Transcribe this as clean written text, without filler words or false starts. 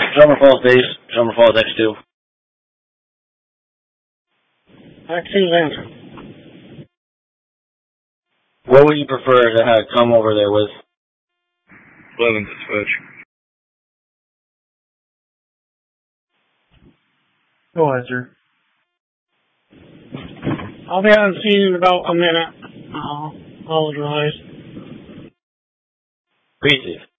Drummer Falls base, Drummer Falls X2. X2's answer. What would you prefer to have come over there with? 11 to switch. Go ahead, sir. I'll be on scene in about a minute. I'll apologize. Appreciate.